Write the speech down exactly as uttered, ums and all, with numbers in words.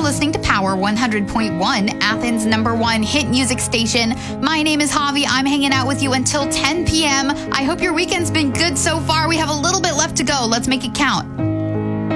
listening to Power one hundred point one, Athens' number one hit music station. My name is Javi. I'm hanging out with you until ten p.m. I hope your weekend's been good so far. We have a little bit left to go. Let's make it count.